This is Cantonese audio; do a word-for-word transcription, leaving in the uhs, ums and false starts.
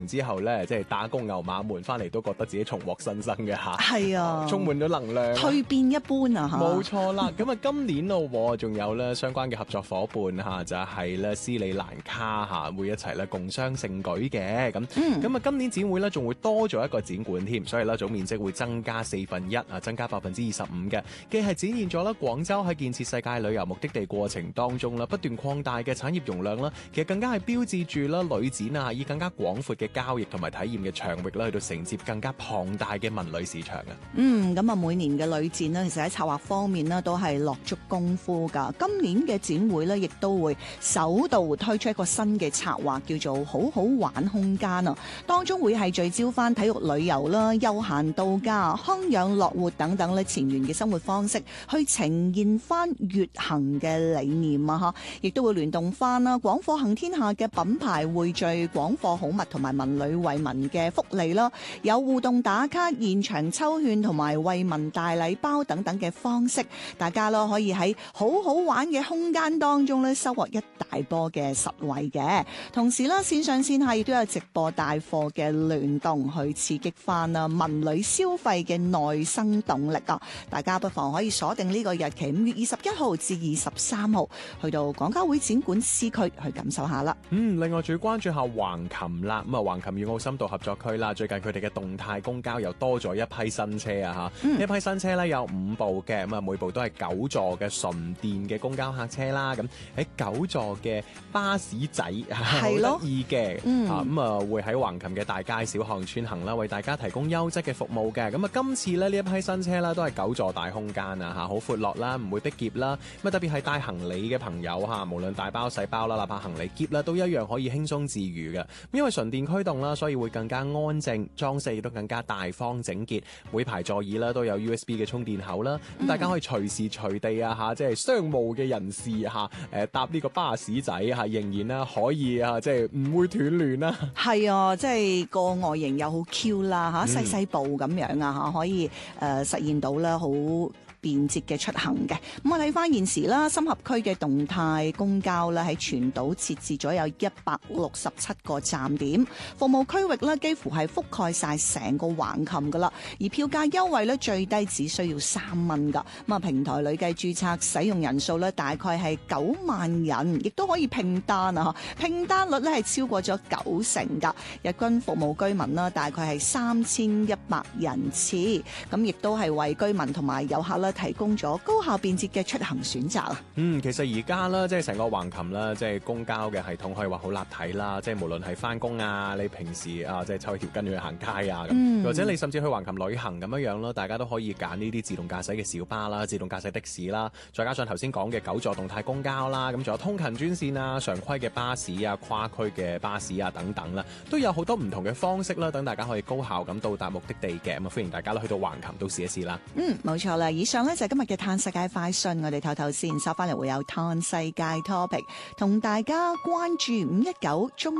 之後咧，即係打工牛馬們翻嚟都覺得自己重獲新生嘅嚇， 係啊， 充滿咗能量， 蛻變一般啊嚇， 冇錯啦。咁啊，今年咯，仲有咧相關嘅合作伙伴嚇，就係咧斯里蘭卡嚇，會一齊咧共襄盛舉嘅。咁咁啊，今年展會咧仲會多咗一個展館添，所以咧總面積會增加四分一啊，增加百分之二十五嘅，既係展現咗啦廣州喺建設世界旅遊目的地過程當中啦不斷擴大嘅產業容量啦，其實更加係標誌住啦旅展啊以更加廣闊嘅交易同埋體驗嘅場域啦，去到承接更加龐大嘅文旅市場啊。 嗯，咁啊，每年嘅旅展呢，其實喺策劃方面呢，都係落足功夫㗎。今年嘅展會呢，亦都會首度推出一個新嘅策劃，叫做好好玩空間啊。當中會係聚焦翻體育旅遊啦、休閒度假、康養樂活等等咧前沿嘅生活方式，去呈現翻粵行嘅理念啊！嚇，亦都會聯動翻啦，廣貨行天下嘅品牌匯聚廣貨好物同埋文旅惠民嘅福利啦，有互動打卡、現場抽券同埋惠民大禮包等等嘅方式，大家咯可以喺好好玩嘅空間當中咧收穫一大波嘅實惠嘅。同時啦，線上線下亦都有直播帶貨嘅聯動，去刺激翻啊文旅消費嘅內生動力啊！大家不妨可以鎖定呢個日期，五月二十一號至二十三號，去到廣交會展館 C 區去感受下啦。 嗯，另外仲要關注下橫琴啦，咁啊橫琴粵澳深度合作區啦，最近佢哋嘅動態公交又多咗一批新車啊嚇，呢、嗯、一批新車咧有五部嘅，咁啊每部都係九座嘅純電嘅公交客車啦，咁喺九座嘅巴士仔好得意嘅，啊咁啊會喺橫琴嘅大街小巷穿行啦，為大家提供優質嘅服務嘅。咁啊今次咧呢一批新車啦都係九座大空間啊嚇，好闊落啦，唔會逼仄啦，咁啊特別係帶行李嘅朋友嚇，無論大包細包啦，哪怕行李篋啦，都一樣可以輕鬆自如嘅。因為純電驅動啦，所以會更加安靜，裝飾亦都更加大方整潔。每排座椅啦都有 U S B 嘅充電口啦，咁、嗯、大家可以隨時隨地啊嚇，即係商務嘅人士嚇，誒搭呢個巴士仔嚇，仍然啦可以啊，即係唔會斷聯啦。係啊，即係個外形又好 Q 啦嚇，細細部咁樣啊嚇，可以誒、呃、實現到啦好便捷嘅出行嘅。咁我睇翻現時啦，深合區嘅動態公交咧喺全島設置咗有一百六十七個站點，服務區域咧幾乎係覆蓋晒成個橫琴噶啦。而票價優惠咧最低只需要三蚊噶。咁啊平台累計註冊使用人數咧大概係九萬人，亦都可以拼單啊！拼單率咧係超過咗九成噶。日均服務居民啦大概係三千一百人次，咁亦都係為居民同埋遊客啦提供咗高效便捷嘅出行選擇啊！ 嗯，其實而家啦，即係成個橫琴啦，即係公交嘅系統可以話好立體啦。即係無論係翻工啊，你平時啊，即係抽條筋去行街啊，咁、嗯、或者你甚至去橫琴旅行咁樣樣咯，大家都可以揀呢啲自動駕駛嘅小巴啦、自動駕駛的士啦，再加上頭先講嘅九座動態公交啦，咁仲有通勤專線啊、常規嘅巴士啊、跨區嘅巴士啊等等啦，都有好多唔同嘅方式啦，等大家可以高效咁到達目的地嘅。咁啊，歡迎大家去到橫琴都試一試啦。嗯，冇錯啦。以上呢就係今日嘅嘆世界快訊，我哋透透先收翻嚟會有嘆世界 topic， 同大家關注五一九中